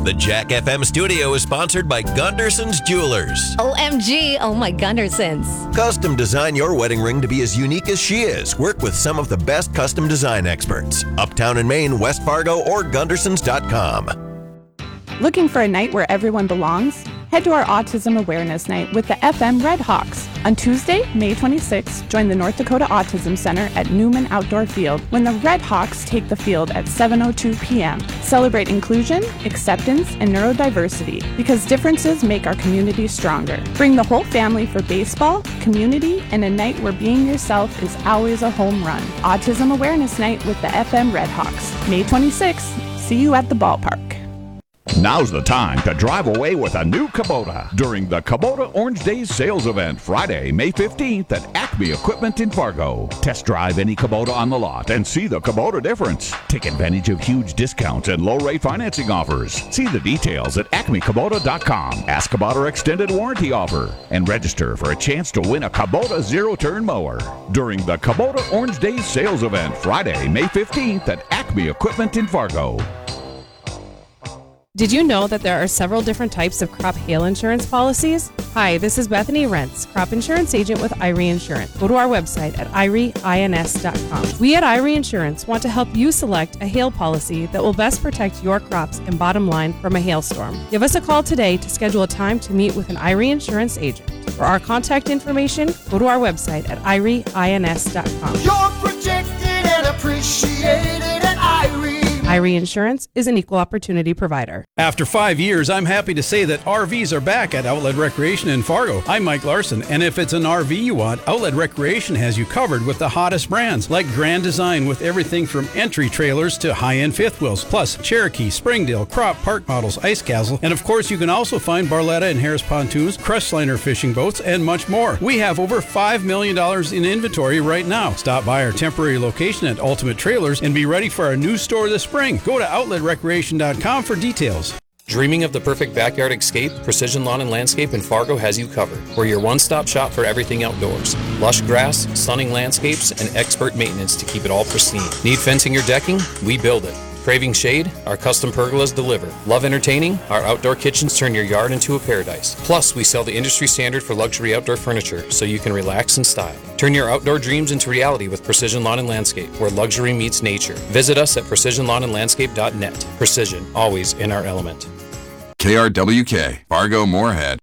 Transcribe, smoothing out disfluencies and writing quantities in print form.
The Jack FM studio is sponsored by Gunderson's Jewelers. OMG, oh my Gundersons. Custom design your wedding ring to be as unique as she is. Work with some of the best custom design experts. Uptown in Maine, West Fargo, or Gundersons.com. Looking for a night where everyone belongs? Head to our Autism Awareness Night with the FM Red Hawks. On Tuesday, May 26th, join the North Dakota Autism Center at Newman Outdoor Field when the Red Hawks take the field at 7:02 p.m. Celebrate inclusion, acceptance, and neurodiversity because differences make our community stronger. Bring the whole family for baseball, community, and a night where being yourself is always a home run. Autism Awareness Night with the FM Red Hawks. May 26th. See you at the ballpark. Now's the time to drive away with a new Kubota during the Kubota Orange Days sales event Friday, May 15th at Acme Equipment in Fargo. Test drive any Kubota on the lot and see the Kubota difference. Take advantage of huge discounts and low rate financing offers. See the details at acmekubota.com. Ask about our extended warranty offer and register for a chance to win a Kubota zero-turn mower during the Kubota Orange Days sales event Friday, May 15th at Acme Equipment in Fargo. Did you know that there are several different types of crop hail insurance policies? Hi, this is Bethany Rentz, crop insurance agent with Irie Insurance. Go to our website at irieins.com. We at Irie Insurance want to help you select a hail policy that will best protect your crops and bottom line from a hailstorm. Give us a call today to schedule a time to meet with an Irie Insurance agent. For our contact information, go to our website at irieins.com. You're protected and appreciated at Irie. Irie Insurance is an equal opportunity provider. After 5 years, I'm happy to say that RVs are back at Outlet Recreation in Fargo. I'm Mike Larson, and if it's an RV you want, Outlet Recreation has you covered with the hottest brands like Grand Design with everything from entry trailers to high-end fifth wheels, plus Cherokee, Springdale, Crop, Park Models, Ice Castle, and of course you can also find Barletta and Harris pontoons, Crestliner fishing boats, and much more. We have over $5 million in inventory right now. Stop by our temporary location at Ultimate Trailers and be ready for our new store this spring. Go to outletrecreation.com for details. Dreaming of the perfect backyard escape? Precision Lawn and Landscape in Fargo has you covered. We're your one-stop shop for everything outdoors. Lush grass, stunning landscapes, and expert maintenance to keep it all pristine. Need fencing or decking? We build it. Craving shade? Our custom pergolas deliver. Love entertaining? Our outdoor kitchens turn your yard into a paradise. Plus, we sell the industry standard for luxury outdoor furniture so you can relax in style. Turn your outdoor dreams into reality with Precision Lawn and Landscape, where luxury meets nature. Visit us at precisionlawnandlandscape.net. Precision, always in our element. KRWK, Fargo Moorhead.